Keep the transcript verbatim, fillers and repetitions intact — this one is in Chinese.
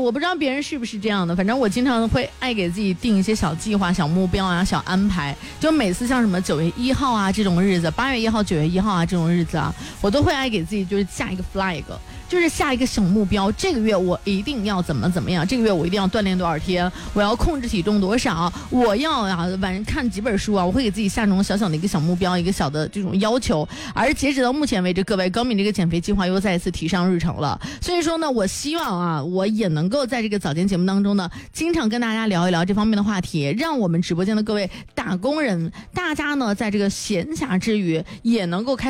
我不知道别人是不是这样的，反正我经常会爱给自己定一些小计划、小目标啊、小安排。就每次像什么九月一号啊这种日子，八月一号、九月一号啊这种日子啊，我都会爱给自己就是下一个 flag， 就是下一个小目标。这个月我一定要怎么怎么样，这个月我一定要锻炼多少天，我要控制体重多少，我要啊晚上看几本书啊，我会给自己下这种小小的一个小目标，一个小的这种要求。而截止到目前为止，各位高敏这个减肥计划又再一次提上日程了。所以说呢，我希望啊，我也能够在这个早间节目当中呢，经常跟大家聊一聊这方面的话题，让我们直播间的各位打工人，大家呢在这个闲暇之余也能够开